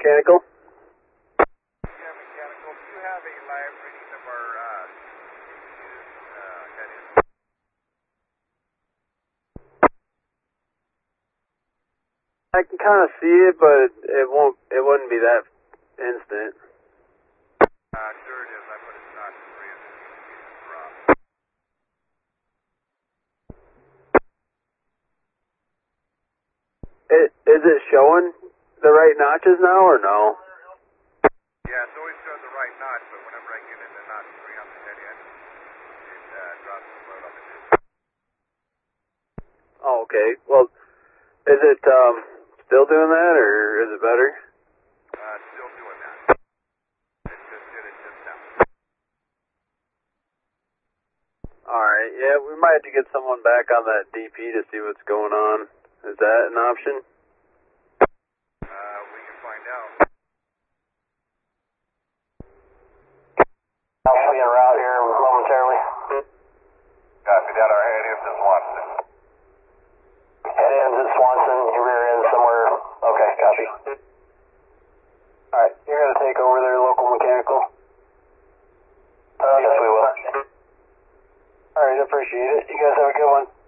Mechanical. Yeah, Mechanical. Do you have a live reading of our I can kind of see it, but it wouldn't be that instant. Sure it is. I put it not 300 Is it showing the right notches now or no? Yeah, it's always showing the right notch, but whenever I get into notch 3 on the head end, it drops the load on the disc. Oh, okay. Well, is it still doing that, or is it better? Still doing that. It just did it just now. Alright, yeah, we might have to get someone back on that DP to see what's going on. Is that an option? We can find out. I'll be en route here momentarily. Copy that. Our head ends in Swanson. Head ends at Swanson, your rear end somewhere. Okay, copy. Alright, you're going to take over there, local mechanical? Yes, we will. Alright, appreciate it. You guys have a good one.